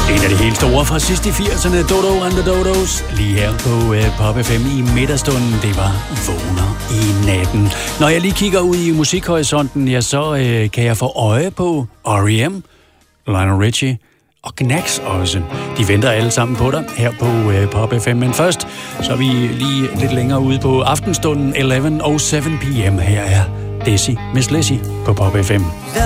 En af de helt store fra sidst i 80'erne, Dodo and the Dodos, lige her på Pop FM i middagsstunden. Det var Vågner i natten. Når jeg lige kigger ud i musikhorisonten, ja, så kan jeg få øje på R.E.M., Lionel Richie og Knax også. De venter alle sammen på dig her på Pop FM. Men først, så er vi lige lidt længere ude på aftenstunden 11:07 p.m. Her er Desi Miss Lizzy på Pop FM.